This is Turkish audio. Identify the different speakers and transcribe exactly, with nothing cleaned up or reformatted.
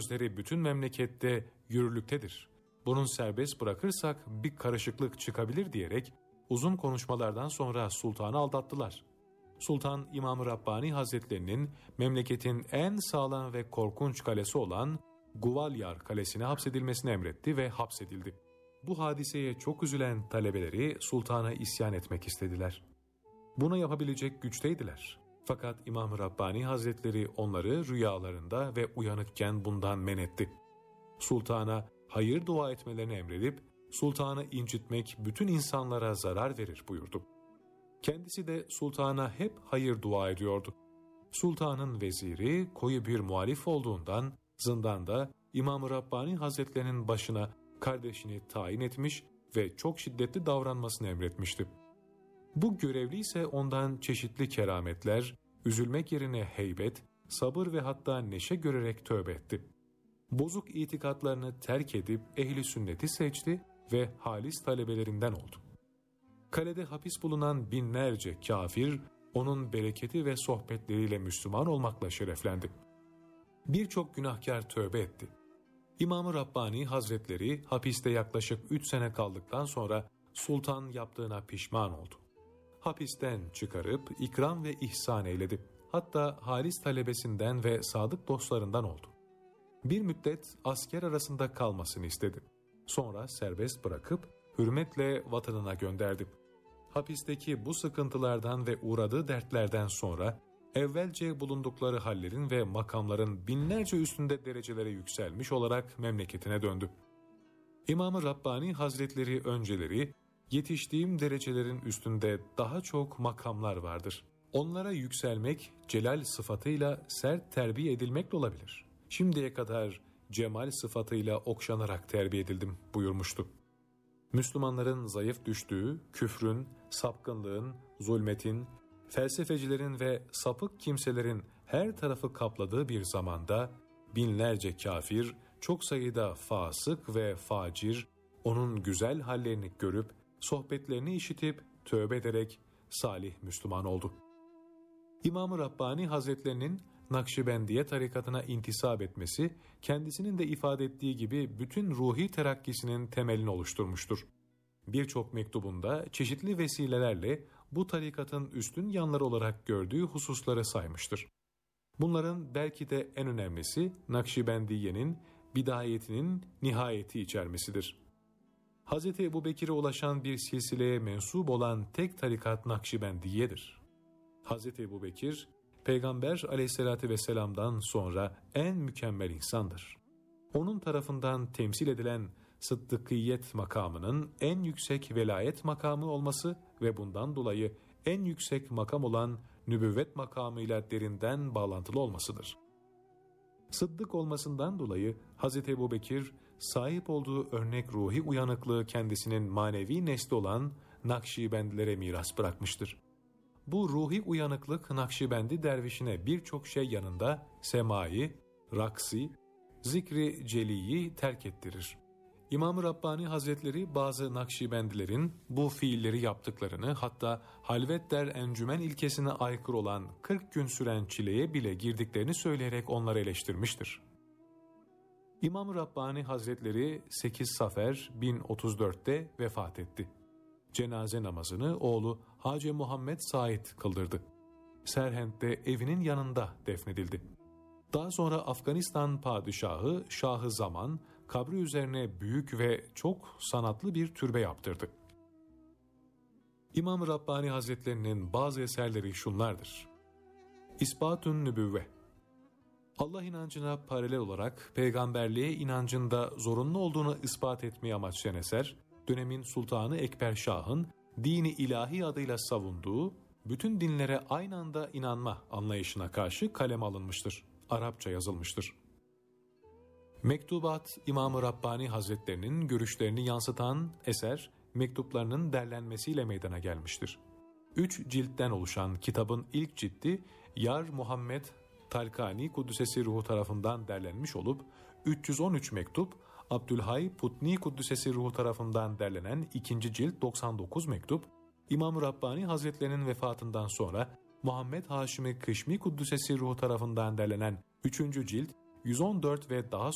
Speaker 1: sözleri bütün memlekette yürürlüktedir. Bunun serbest bırakırsak bir karışıklık çıkabilir diyerek uzun konuşmalardan sonra sultanı aldattılar. Sultan İmam-ı Rabbani Hazretlerinin memleketin en sağlam ve korkunç kalesi olan Guvalyar Kalesi'ne hapsedilmesini emretti ve hapsedildi. Bu hadiseye çok üzülen talebeleri sultana isyan etmek istediler. Buna yapabilecek güçteydiler. Fakat İmam-ı Rabbani Hazretleri onları rüyalarında ve uyanıkken bundan men etti. Sultana hayır dua etmelerini emredip sultanı incitmek bütün insanlara zarar verir buyurdu. Kendisi de sultana hep hayır dua ediyordu. Sultanın veziri koyu bir muhalif olduğundan zindanda İmam-ı Rabbani Hazretlerinin başına kardeşini tayin etmiş ve çok şiddetli davranmasını emretmişti. Bu görevli ise ondan çeşitli kerametler, üzülmek yerine heybet, sabır ve hatta neşe görerek tövbe etti. Bozuk itikatlarını terk edip ehli sünneti seçti ve halis talebelerinden oldu. Kalede hapis bulunan binlerce kafir, onun bereketi ve sohbetleriyle Müslüman olmakla şereflendi. Birçok günahkar tövbe etti. İmam-ı Rabbani Hazretleri hapiste yaklaşık üç sene kaldıktan sonra sultan yaptığına pişman oldu. Hapisten çıkarıp ikram ve ihsan eyledi. Hatta halis talebesinden ve sadık dostlarından oldu. Bir müddet asker arasında kalmasını istedi. Sonra serbest bırakıp hürmetle vatanına gönderdi. Hapisteki bu sıkıntılardan ve uğradığı dertlerden sonra evvelce bulundukları hallerin ve makamların binlerce üstünde derecelere yükselmiş olarak memleketine döndü. İmam-ı Rabbani Hazretleri önceleri, yetiştiğim derecelerin üstünde daha çok makamlar vardır. Onlara yükselmek celal sıfatıyla sert terbiye edilmekle olabilir. Şimdiye kadar cemal sıfatıyla okşanarak terbiye edildim buyurmuştu. Müslümanların zayıf düştüğü, küfrün, sapkınlığın, zulmetin, felsefecilerin ve sapık kimselerin her tarafı kapladığı bir zamanda binlerce kafir, çok sayıda fasık ve facir onun güzel hallerini görüp sohbetlerini işitip tövbe ederek salih Müslüman oldu. İmam-ı Rabbani Hazretlerinin Nakşibendiye tarikatına intisap etmesi kendisinin de ifade ettiği gibi bütün ruhi terakkisinin temelini oluşturmuştur. Birçok mektubunda çeşitli vesilelerle bu tarikatın üstün yanları olarak gördüğü hususları saymıştır. Bunların belki de en önemlisi Nakşibendiye'nin bidayetinin nihayeti içermesidir. Hz. Ebubekir'e ulaşan bir silsileye mensup olan tek tarikat Nakşibendiye'dir. Hz. Ebubekir, Peygamber aleyhissalatü vesselam'dan sonra en mükemmel insandır. Onun tarafından temsil edilen sıddıkiyet makamının en yüksek velayet makamı olması ve bundan dolayı en yüksek makam olan nübüvvet makamıyla derinden bağlantılı olmasıdır. Sıddık olmasından dolayı Hz. Ebubekir sahip olduğu örnek ruhi uyanıklığı kendisinin manevi nesli olan Nakşibendilere miras bırakmıştır. Bu ruhi uyanıklık Nakşibendi dervişine birçok şey yanında semayı, raksi, zikri celiyi terk ettirir. İmam-ı Rabbani Hazretleri bazı Nakşibendilerin bu fiilleri yaptıklarını, hatta halvet der encümen ilkesine aykırı olan kırk gün süren çileye bile girdiklerini söyleyerek onları eleştirmiştir. İmam-ı Rabbani Hazretleri sekiz Safer bin otuz dört'te vefat etti. Cenaze namazını oğlu Hacı Muhammed Said kıldırdı. Serhent'te evinin yanında defnedildi. Daha sonra Afganistan padişahı Şah-ı Zaman kabri üzerine büyük ve çok sanatlı bir türbe yaptırdı. İmam-ı Rabbani Hazretlerinin bazı eserleri şunlardır. İsbatun Nübüvve. Allah inancına paralel olarak peygamberliğe inancında zorunlu olduğunu ispat etmeyi amaçlayan eser, dönemin Sultanı Ekber Şah'ın dini ilahi adıyla savunduğu bütün dinlere aynı anda inanma anlayışına karşı kaleme alınmıştır. Arapça yazılmıştır. Mektubat İmam-ı Rabbani Hazretlerinin görüşlerini yansıtan eser, mektuplarının derlenmesiyle meydana gelmiştir. Üç ciltten oluşan kitabın ilk cildi Yar Muhammed Talkani Kuddüsesi Ruhu tarafından derlenmiş olup üç yüz on üç mektup, Abdülhay Putni Kuddüsesi Ruhu tarafından derlenen ikinci cilt doksan dokuz mektup, İmam-ı Rabbani Hazretlerinin vefatından sonra Muhammed Haşimi Kışmi Kuddüsesi Ruhu tarafından derlenen üçüncü cilt yüz on dört ve daha